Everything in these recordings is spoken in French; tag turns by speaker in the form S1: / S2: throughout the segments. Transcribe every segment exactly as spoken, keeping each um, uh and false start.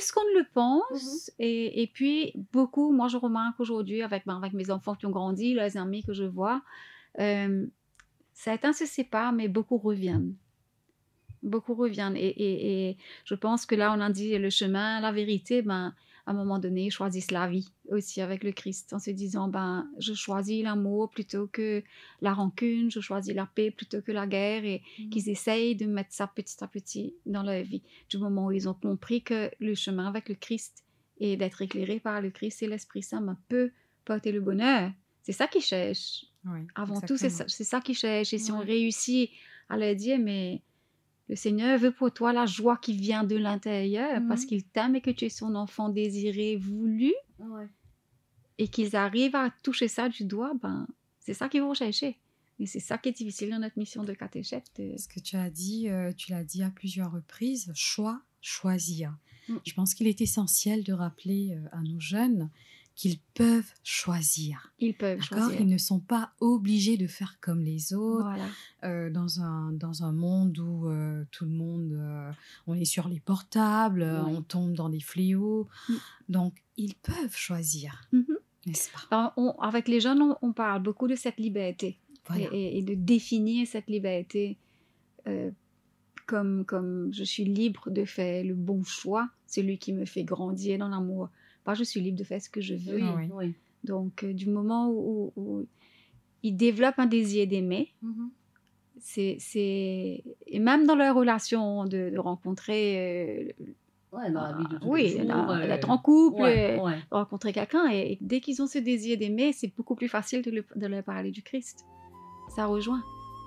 S1: plus qu'on ne le pense.
S2: Mhm.
S1: Et, et puis, beaucoup, moi, je remarque aujourd'hui, avec, ben, avec mes enfants qui ont grandi, les amis que je vois, euh, certains se séparent, mais beaucoup reviennent. Beaucoup reviennent. Et, et, et je pense que là, on a dit le chemin, la vérité, ben, à un moment donné, ils choisissent la vie aussi avec le Christ, en se disant, ben, je choisis l'amour plutôt que la rancune, je choisis la paix plutôt que la guerre, et
S2: Mhm.
S1: qu'ils essayent de mettre ça petit à petit dans leur vie. Du moment où ils ont compris que le chemin avec le Christ et d'être éclairé par le Christ et l'Esprit Saint ben, peut porter le bonheur. C'est ça qu'ils cherchent.
S3: Oui,
S1: Avant tout, c'est ça,
S3: exactement.
S1: c'est ça qu'ils cherchent. Et si on
S2: Ouais.
S1: réussit à leur dire, mais le Seigneur veut pour toi la joie qui vient de l'intérieur
S2: Mhm.
S1: parce qu'il t'aime et que tu es son enfant désiré, voulu,
S2: Ouais.
S1: et qu'ils arrivent à toucher ça du doigt, ben, c'est ça qu'ils vont chercher. Et c'est ça qui est difficile dans notre mission de catéchète. de-
S3: Ce que tu as dit, euh, tu l'as dit à plusieurs reprises, choix, choisir.
S2: Mm.
S3: Je pense qu'il est essentiel de rappeler euh, à nos jeunes qu'ils peuvent choisir.
S1: Ils peuvent
S3: D'accord ?
S1: choisir.
S3: Ils ne sont pas obligés de faire comme les autres,
S1: Voilà.
S3: euh, dans, un, dans un monde où euh, tout le monde, euh, on est sur les portables, euh,
S2: Ouais.
S3: on tombe dans des fléaux.
S1: Mm.
S3: Donc, ils peuvent choisir,
S1: Mhm.
S3: n'est-ce pas ?
S1: Alors, on- avec les jeunes, on, on parle beaucoup de cette liberté
S3: Voilà.
S1: et, et- et de définir cette liberté euh, comme, comme je suis libre de faire le bon choix, celui qui me fait grandir dans l'amour. Pas je suis libre de faire ce que je veux.
S2: Oui,
S3: Ah oui.
S2: oui.
S1: Donc, euh, du moment où, où- où ils développent un désir d'aimer,
S2: Mhm.
S1: c'est, c'est... et même dans leur relation de, de rencontrer, euh,
S2: Ouais, dans la vie de
S1: ah,
S2: tous
S1: oui,
S2: les jours.
S1: dans-
S2: euh,
S1: d'être en couple,
S2: Ouais,
S1: euh,
S2: ouais.
S1: de rencontrer quelqu'un, et, et dès qu'ils ont ce désir d'aimer, c'est beaucoup plus facile de, le- de leur parler du Christ. Ça rejoint.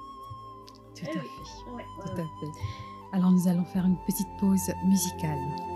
S3: Tout
S2: Eh
S3: à
S2: oui.
S3: fait.
S2: Ouais, ouais,
S3: Tout
S2: ouais.
S3: à fait. Alors, nous allons faire une petite pause musicale.